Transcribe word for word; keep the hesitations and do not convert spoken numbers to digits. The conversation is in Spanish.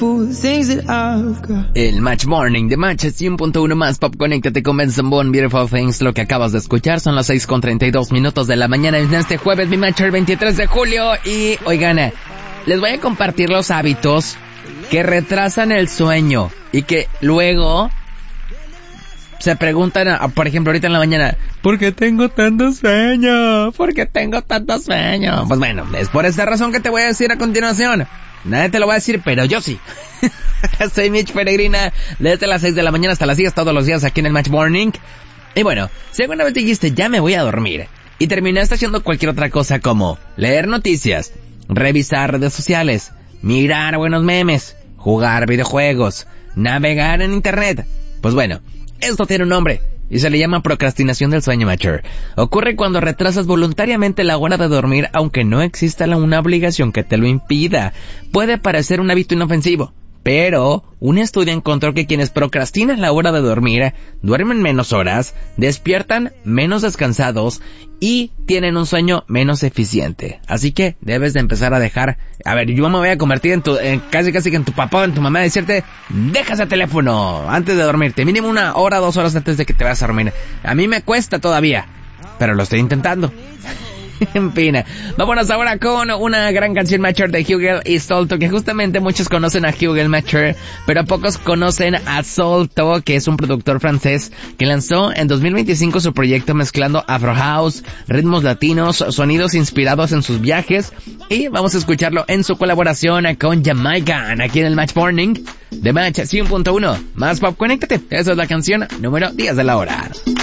El Match Morning de Match cien punto uno más Pop. Conéctate con Benson Boone, Beautiful Things. Lo que acabas de escuchar son las seis con treinta y dos minutos de la mañana en este jueves, mi Matcher, veintitrés de julio. Y, oigan, les voy a compartir los hábitos que retrasan el sueño y que luego se preguntan, por ejemplo, ahorita en la mañana, ¿por qué tengo tanto sueño? ¿Por qué tengo tanto sueño? Pues bueno, es por esta razón que te voy a decir a continuación. Nadie te lo va a decir, pero yo sí. Soy Mitch Peregrina, desde las seis de la mañana hasta las diez todos los días aquí en el Match Morning. Y bueno, si alguna vez dijiste, ya me voy a dormir, y terminaste haciendo cualquier otra cosa como leer noticias, revisar redes sociales, mirar buenos memes, jugar videojuegos, navegar en internet, pues bueno, esto tiene un nombre y se le llama procrastinación del sueño, Matcher. Ocurre cuando retrasas voluntariamente la hora de dormir aunque no exista una obligación que te lo impida. Puede parecer un hábito inofensivo, pero un estudio encontró que quienes procrastinan la hora de dormir duermen menos horas, despiertan menos descansados y tienen un sueño menos eficiente. Así que debes de empezar a dejar... A ver, yo me voy a convertir en tu... En casi casi que en tu papá o en tu mamá, a decirte, deja ese teléfono antes de dormirte. Mínimo una hora, dos horas antes de que te vayas a dormir. A mí me cuesta todavía, pero lo estoy intentando. En fin, vámonos ahora con una gran canción, Matcher, de Hugel y Solto, que justamente muchos conocen a Hugel, Matcher, pero pocos conocen a Solto, que es un productor francés que lanzó en dos mil veinticinco su proyecto mezclando Afro House, ritmos latinos, sonidos inspirados en sus viajes, y vamos a escucharlo en su colaboración con Jamaican, aquí en el Match Morning de Match cien punto uno más Pop. Conéctate, esa es la canción número diez de la hora.